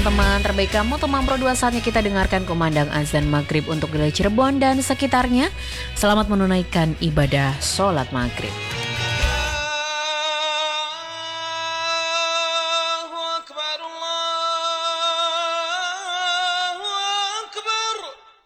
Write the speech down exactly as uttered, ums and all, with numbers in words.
teman-teman. Terbaik kamu teman Pro dua, saatnya kita dengarkan kumandang azan maghrib untuk wilayah Cirebon dan sekitarnya. Selamat menunaikan ibadah sholat maghrib.